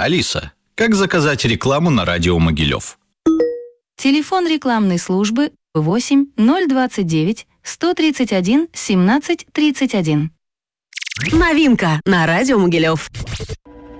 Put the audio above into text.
Алиса, как заказать рекламу на радио Могилев? Телефон рекламной службы 8 029 131 17 31. Новинка на радио Могилев.